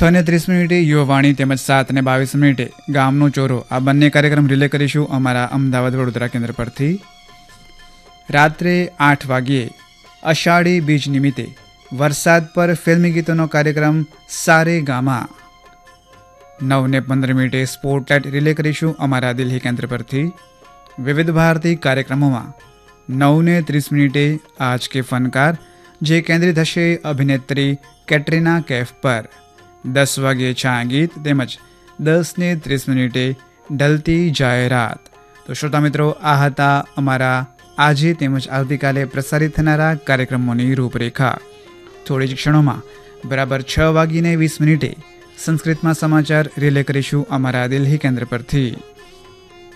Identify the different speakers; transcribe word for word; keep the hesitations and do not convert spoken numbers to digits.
Speaker 1: छ ने ત્રીસ મિનિટે યુવાવાણી તેમજ સાત ને બાવીસ મિનિટે ગામનો ચોરો આ બંને કાર્યક્રમ રિલે કરીશું અમારા અમદાવાદ વડોદરા કેન્દ્ર પરથી. રાત્રે આઠ વાગ્યે અષાઢી બીજ નિમિત્તે વરસાદ પર ફિલ્મી ગીતોનો કાર્યક્રમ સારે ગામા. નવ ને પંદર મિનિટે સ્પોટલાઇટ રિલે કરીશું અમારા દિલ્હી કેન્દ્ર પરથી. વિવિધ ભારતી કાર્યક્રમોમાં નવ ને ત્રીસ મિનિટે આજ કે ફનકાર જે કેન્દ્રિત હશે અભિનેત્રી કેટરીના કૈફ પર. દસ વાગ્યે છા ગીત તેમજ દસ ને ત્રીસ મિનિટે ઢલતી જાહેરાત. તો શ્રોતા મિત્રો, આ હતા અમારા આજે તેમજ આવતીકાલે પ્રસારિત થનારા કાર્યક્રમોની રૂપરેખા. થોડી જ ક્ષણોમાં બરાબર છ વાગીને વીસ મિનિટે સંસ્કૃતમાં સમાચાર રિલે કરીશું અમારા દિલ્હી કેન્દ્ર પરથી.